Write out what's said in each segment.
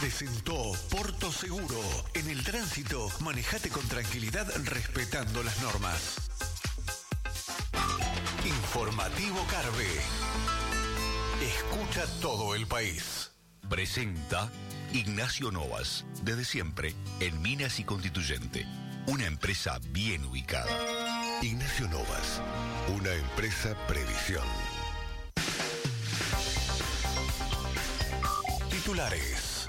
presentó Porto Seguro. En el tránsito, manejate con tranquilidad respetando las normas. Informativo Carve. Escucha todo el país. Presenta Ignacio Novas, desde siempre en Minas y Constituyente, una empresa bien ubicada. Ignacio Novas, una empresa previsión. Titulares.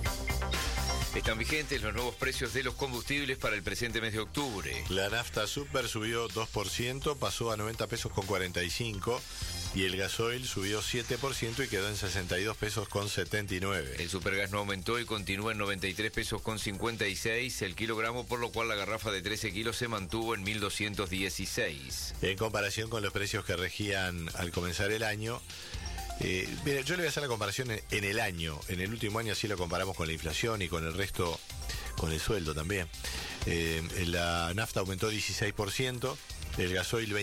Están vigentes los nuevos precios de los combustibles para el presente mes de octubre. La nafta super subió 2%, pasó a 90 pesos con 45, y el gasoil subió 7% y quedó en 62 pesos con 79. El supergas no aumentó y continúa en 93 pesos con 56 el kilogramo, por lo cual la garrafa de 13 kilos se mantuvo en 1.216. En comparación con los precios que regían al comenzar el año, mira, yo le voy a hacer la comparación en el año. En el último año así lo comparamos con la inflación y con el resto, con el sueldo también. La nafta aumentó 16%, el gasoil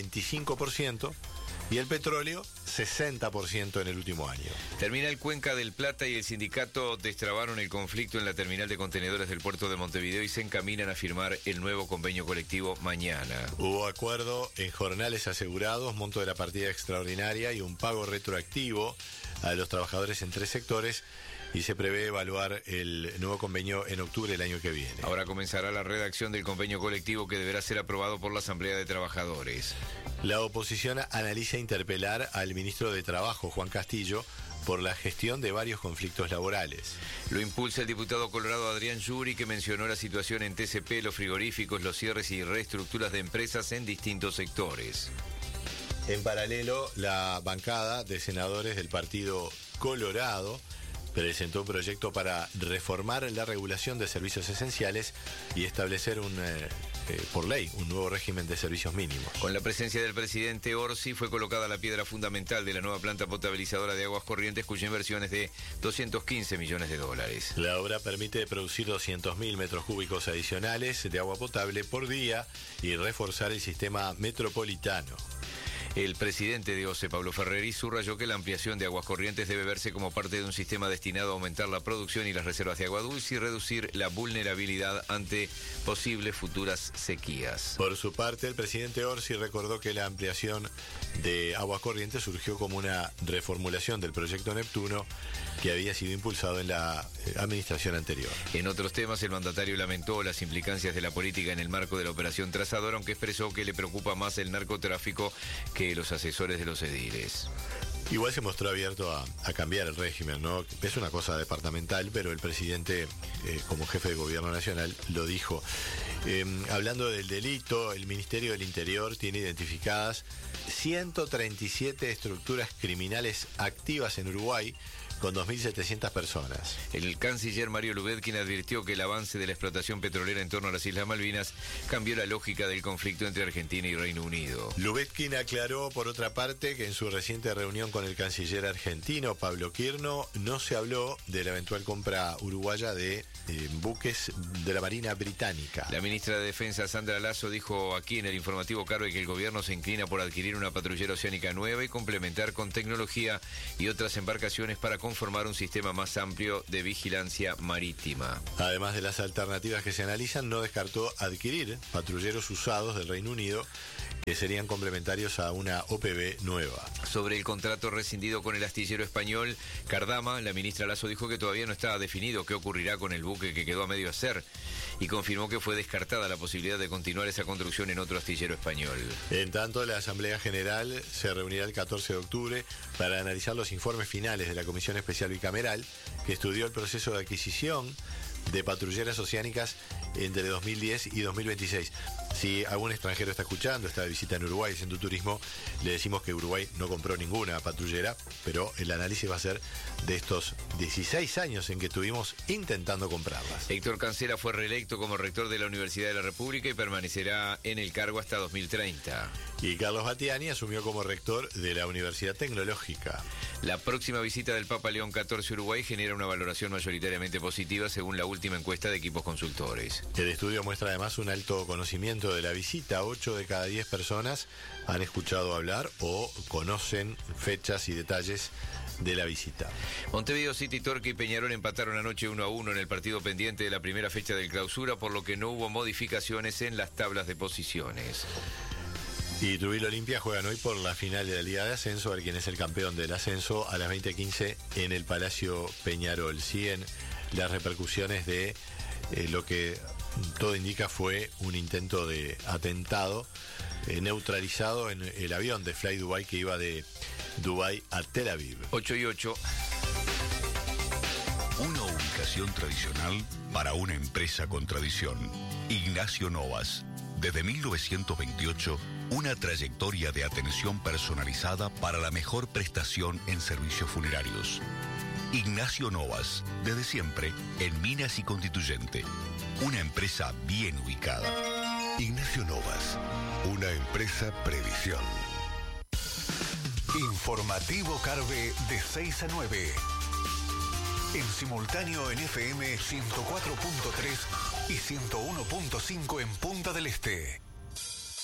25% y el petróleo 60% en el último año. Terminal Cuenca del Plata y el sindicato destrabaron el conflicto en la terminal de contenedores del puerto de Montevideo y se encaminan a firmar el nuevo convenio colectivo mañana. Hubo acuerdo en jornales asegurados, monto de la partida extraordinaria y un pago retroactivo a los trabajadores en 3 sectores, y se prevé evaluar el nuevo convenio en octubre del año que viene. Ahora comenzará la redacción del convenio colectivo que deberá ser aprobado por la Asamblea de Trabajadores. La oposición analiza interpelar al ministro de Trabajo, Juan Castillo, por la gestión de varios conflictos laborales. Lo impulsa el diputado colorado Adrián Yuri, que mencionó la situación en TCP, los frigoríficos, los cierres y reestructuras de empresas en distintos sectores. En paralelo, la bancada de senadores del Partido Colorado presentó un proyecto para reformar la regulación de servicios esenciales y establecer por ley un nuevo régimen de servicios mínimos. Con la presencia del presidente Orsi fue colocada la piedra fundamental de la nueva planta potabilizadora de Aguas Corrientes, cuya inversión es de $215 millones. La obra permite producir 200.000 metros cúbicos adicionales de agua potable por día y reforzar el sistema metropolitano. El presidente de OCE, Pablo Ferreri, subrayó que la ampliación de Aguas Corrientes debe verse como parte de un sistema destinado a aumentar la producción y las reservas de agua dulce y reducir la vulnerabilidad ante posibles futuras sequías. Por su parte, el presidente Orsi recordó que la ampliación de Aguas Corrientes surgió como una reformulación del proyecto Neptuno que había sido impulsado en la administración anterior. En otros temas, el mandatario lamentó las implicancias de la política en el marco de la operación Trazador, aunque expresó que le preocupa más el narcotráfico que los asesores de los ediles. Igual se mostró abierto a cambiar el régimen, ¿no? Es una cosa departamental, pero el presidente, como jefe de gobierno nacional, lo dijo. Hablando del delito, el Ministerio del Interior tiene identificadas 137 estructuras criminales activas en Uruguay, con 2.700 personas. El canciller Mario Lubetkin advirtió que el avance de la explotación petrolera en torno a las Islas Malvinas cambió la lógica del conflicto entre Argentina y Reino Unido. Lubetkin aclaró, por otra parte, que en su reciente reunión con el canciller argentino, Pablo Quirno, no se habló de la eventual compra uruguaya de buques de la Marina Británica. La ministra de Defensa, Sandra Lasso, dijo aquí en el informativo Carve que el gobierno se inclina por adquirir una patrullera oceánica nueva y complementar con tecnología y otras embarcaciones para conformar un sistema más amplio de vigilancia marítima. Además de las alternativas que se analizan, no descartó adquirir patrulleros usados del Reino Unido que serían complementarios a una OPV nueva. Sobre el contrato rescindido con el astillero español Cardama, la ministra Lasso dijo que todavía no estaba definido qué ocurrirá con el buque que quedó a medio hacer y confirmó que fue descartada la posibilidad de continuar esa construcción en otro astillero español. En tanto, la Asamblea General se reunirá el 14 de octubre para analizar los informes finales de la Comisión Especial Bicameral que estudió el proceso de adquisición de patrulleras oceánicas entre 2010 y 2026. Si algún extranjero está escuchando, está de visita en Uruguay, haciendo turismo, le decimos que Uruguay no compró ninguna patrullera, pero el análisis va a ser de estos 16 años en que estuvimos intentando comprarlas. Héctor Cancela fue reelecto como rector de la Universidad de la República y permanecerá en el cargo hasta 2030. Y Carlos Battiani asumió como rector de la Universidad Tecnológica. La próxima visita del Papa León XIV a Uruguay genera una valoración mayoritariamente positiva según la última encuesta de equipos consultores. El estudio muestra además un alto conocimiento de la visita. 8 de cada 10 personas han escuchado hablar o conocen fechas y detalles de la visita. Montevideo City, Torque y Peñarol empataron anoche 1-1 en el partido pendiente de la primera fecha del clausura, por lo que no hubo modificaciones en las tablas de posiciones. Y Trujillo Olimpia juegan hoy por la final de la Liga de Ascenso, a ver quién es el campeón del ascenso, a las 20:15 en el Palacio Peñarol. Siguen las repercusiones de lo que todo indica fue un intento de atentado neutralizado en el avión de Fly Dubai que iba de Dubái a Tel Aviv. 8-8. Una ubicación tradicional para una empresa con tradición. Ignacio Novas. Desde 1928, una trayectoria de atención personalizada para la mejor prestación en servicios funerarios. Ignacio Novas, desde siempre, en Minas y Constituyente. Una empresa bien ubicada. Ignacio Novas, una empresa previsión. Informativo Carve de 6 a 9. En simultáneo en FM 104.3 y 101.5 en Punta del Este.